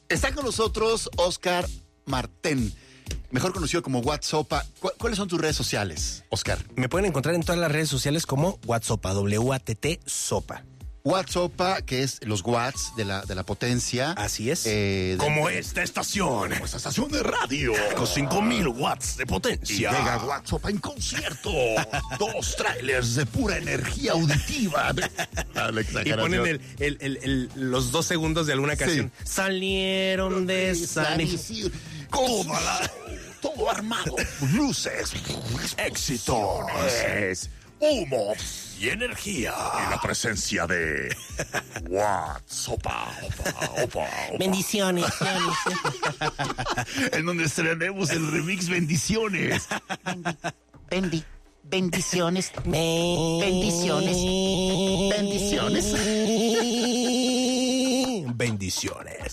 Está con nosotros Oscar Martén, mejor conocido como Watsopa. ¿Cuáles son tus redes sociales, Oscar? Me pueden encontrar en todas las redes sociales como Watsopa, W-A-T-T, Sopa. Watsopa, que es los watts de la potencia. Así es. Como esta estación. Como esta estación de radio. Con 5,000 watts de potencia. Y llega Watsopa en concierto. 2 trailers de pura energía auditiva. Y ponen los 2 segundos de alguna canción. Sí. Salieron de San Isidro. Todo armado. Luces. Éxitos. Humo y energía. Y la presencia de Watsopa. Bendiciones. En donde estrenemos el remix Bendiciones. Bendiciones. Bendiciones.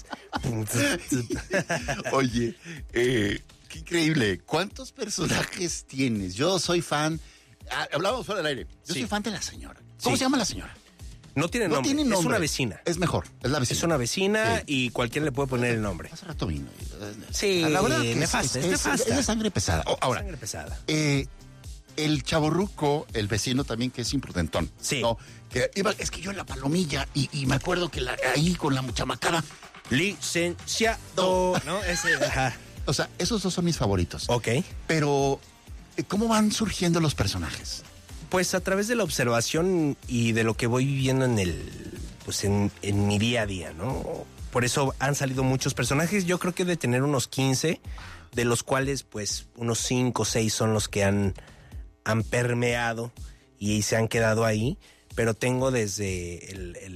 Oye, qué increíble. ¿Cuántos personajes tienes? Yo soy fan. Hablábamos fuera del aire. Yo soy fan de la señora. ¿Cómo se llama la señora? No tiene nombre. Es una vecina. Es mejor. Es la vecina. Es una vecina y cualquiera le puede poner el nombre. Hace rato vino. Sí, la verdad que nefasta, es de sangre pesada. Ahora, sangre pesada. El chavorruco, el vecino también, que es imprudentón. Sí. ¿No? Es que yo en la palomilla y me acuerdo que ahí con la chamacada. Licenciado. ¿No? Ajá. O sea, esos 2 son mis favoritos. Ok. Pero, ¿cómo van surgiendo los personajes? Pues a través de la observación y de lo que voy viviendo en mi día a día, ¿no? Por eso han salido muchos personajes. Yo creo que de tener unos 15, de los cuales pues unos 5 o 6 son los que han permeado y se han quedado ahí. Pero tengo desde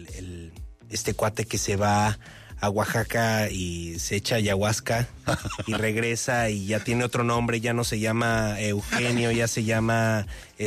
este cuate que se va a Oaxaca y se echa ayahuasca y regresa y ya tiene otro nombre, ya no se llama Eugenio, ya se llama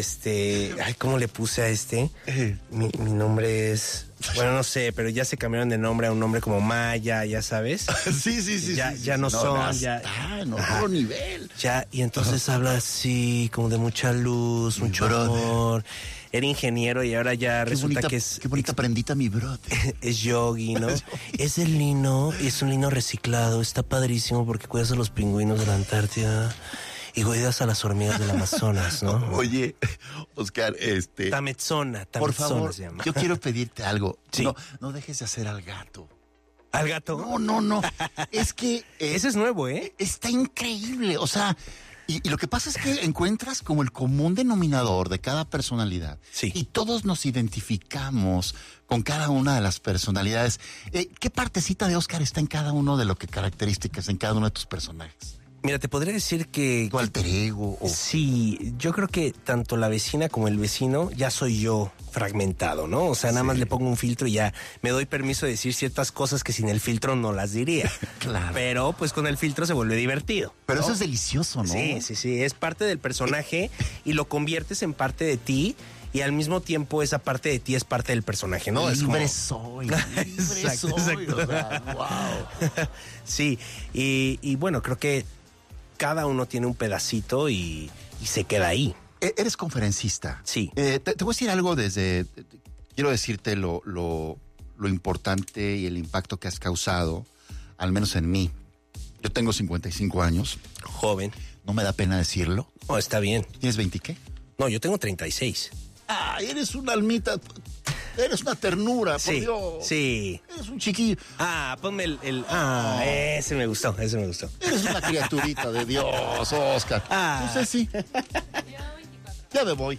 ¿cómo le puse a este? Mi nombre es, bueno, no sé, pero ya se cambiaron de nombre a un nombre como Maya, ya sabes. Sí. Ya no son, ya en otro nivel. Ya, y entonces habla así, como de mucha luz, mucho amor. Era ingeniero y ahora ya resulta que es... Qué bonita prendita, mi brother. Es yogi, ¿no? Es el lino, es un lino reciclado. Está padrísimo porque cuidas a los pingüinos de la Antártida y cuidas a las hormigas del Amazonas, ¿no? Oye, Oscar, Tametsona por favor, se llama. yo quiero pedirte algo. Sí. No dejes de hacer al gato. ¿Al gato? No. Es que... Ese es nuevo, ¿eh? Está increíble, o sea... Y lo que pasa es que encuentras como el común denominador de cada personalidad. Sí. Y todos nos identificamos con cada una de las personalidades. ¿Qué partecita de Oscar está en cada uno de lo que características en cada uno de tus personajes? Mira, te podría decir que... ¿Tu alter ego? Sí, yo creo que tanto la vecina como el vecino ya soy yo fragmentado, ¿no? O sea, nada más le pongo un filtro y ya me doy permiso de decir ciertas cosas que sin el filtro no las diría. Claro. Pero pues con el filtro se vuelve divertido. Pero ¿no? eso es delicioso, ¿no? Sí, es parte del personaje y lo conviertes en parte de ti y al mismo tiempo esa parte de ti es parte del personaje, ¿no? Libre soy. Exacto. O sea, wow. Sí, y bueno, creo que cada uno tiene un pedacito y se queda ahí. Eres conferencista. Sí. Te voy a decir algo quiero decirte lo importante y el impacto que has causado, al menos en mí. Yo tengo 55 años. Joven. No me da pena decirlo. No, está bien. ¿Tienes 20 qué? No, yo tengo 36. Ah, eres una almita. Eres una ternura, Sí, por Dios. sí. Eres un chiquillo. Ponme ese me gustó. Eres una criaturita de Dios, Oscar. No sé si. Ya me voy.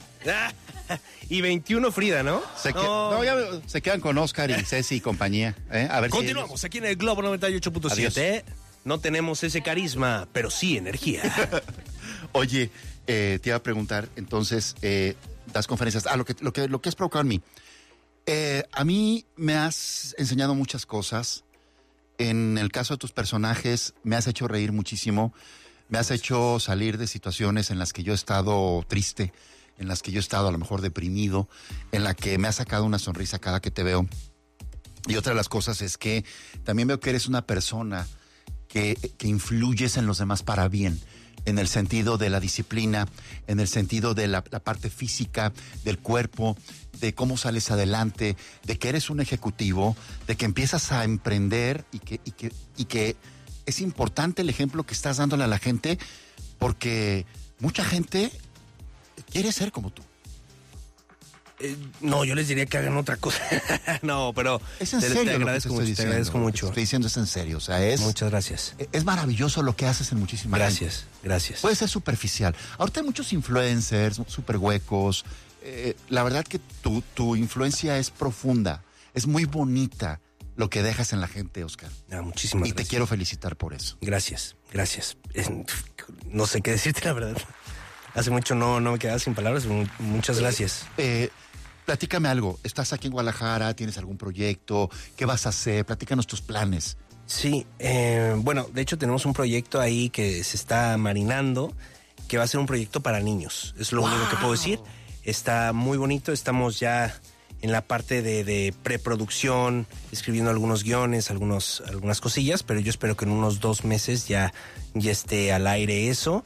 Y 21 Frida, ¿no? Se quedan con Oscar y Ceci y compañía. A ver Continuamos aquí en el Globo 98.7. No tenemos ese carisma, pero sí energía. Oye, te iba a preguntar, entonces, das conferencias. Lo que has provocado en mí. A mí me has enseñado muchas cosas. En el caso de tus personajes, me has hecho reír muchísimo. Me has hecho salir de situaciones en las que yo he estado triste, en las que yo he estado a lo mejor deprimido, en la que me has sacado una sonrisa cada que te veo. Y otra de las cosas es que también veo que eres una persona que influyes en los demás para bien. en el sentido de la disciplina, en el sentido de la parte física del cuerpo, de cómo sales adelante, de que eres un ejecutivo, de que empiezas a emprender y que es importante el ejemplo que estás dándole a la gente, porque mucha gente quiere ser como tú. No, yo les diría que hagan otra cosa. No, pero Es en serio. te agradezco mucho, te agradezco mucho. Estoy diciendo es en serio, o sea, Muchas gracias. es maravilloso lo que haces en muchísimas Gracias. Puede ser superficial. Ahorita hay muchos influencers, súper huecos. La verdad que tu influencia es profunda, es muy bonita lo que dejas en la gente, Oscar. Muchísimas y gracias. te quiero felicitar por eso. Gracias. No sé qué decirte, la verdad. Hace mucho no me quedaba sin palabras. Muchas gracias. Platícame algo. ¿Estás aquí en Guadalajara? ¿Tienes algún proyecto? ¿Qué vas a hacer? Platícanos tus planes. Sí, bueno, de hecho tenemos un proyecto ahí que se está marinando, que va a ser un proyecto para niños. Es lo único que puedo decir. Está muy bonito. Estamos ya en la parte de preproducción, escribiendo algunos guiones, algunas cosillas, pero yo espero que en unos 2 meses ya esté al aire eso.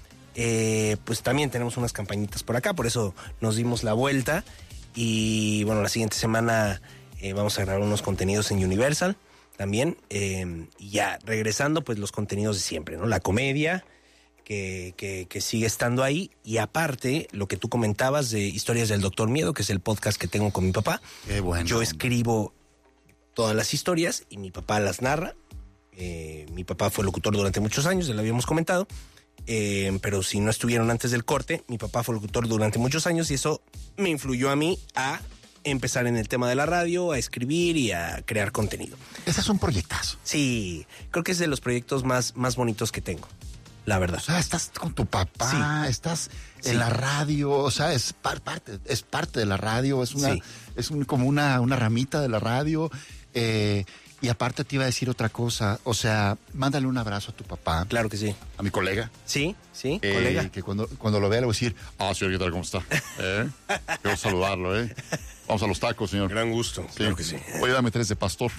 Pues también tenemos unas campañitas por acá, por eso nos dimos la vuelta. Y bueno, la siguiente semana vamos a grabar unos contenidos en Universal también. Y ya regresando, pues los contenidos de siempre, ¿no? La comedia, que sigue estando ahí. Y aparte, lo que tú comentabas de Historias del Doctor Miedo, que es el podcast que tengo con mi papá. Qué bueno. Yo escribo todas las historias y mi papá las narra. Mi papá fue locutor durante muchos años, ya lo habíamos comentado. Pero si no estuvieron antes del corte, mi papá fue locutor durante muchos años y eso me influyó a mí a empezar en el tema de la radio, a escribir y a crear contenido. Ese es un proyectazo. Sí, creo que es de los proyectos más bonitos que tengo, la verdad. O sea, estás con tu papá, estás en la radio, o sea, es parte de la radio, como una ramita de la radio. Y aparte te iba a decir otra cosa, o sea, mándale un abrazo a tu papá. Claro que sí. A mi colega. Sí, colega. Que cuando lo vea le voy a decir, señor, ¿qué tal? ¿Cómo está? Quiero saludarlo, Vamos a los tacos, señor. Gran gusto. Sí. Claro que sí. Oye, dame 3 de pastor.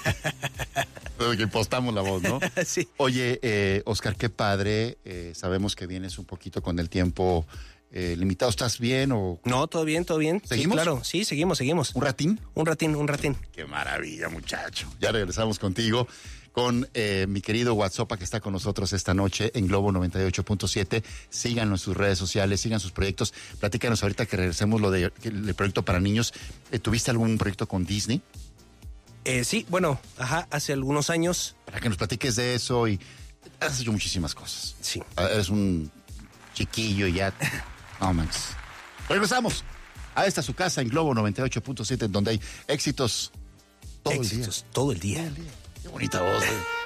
Desde que impostamos la voz, ¿no? Sí. Oye, Oscar, qué padre. Sabemos que vienes un poquito con el tiempo limitado. ¿Estás bien o...? No, todo bien. ¿Seguimos? Sí, claro, sí, seguimos. ¿Un ratín? Un ratín. Qué maravilla, muchacho. Ya regresamos contigo con mi querido WhatsApp que está con nosotros esta noche en Globo 98.7. Síganlo en sus redes sociales, sigan sus proyectos. Platícanos ahorita que regresemos el proyecto para niños. ¿Tuviste algún proyecto con Disney? Sí, bueno, hace algunos años. Para que nos platiques de eso y has hecho muchísimas cosas. Sí. Eres un chiquillo y ya... No manches. Regresamos a esta su casa en Globo 98.7, en donde hay éxitos todo el día. Todo el día. Qué bonita voz.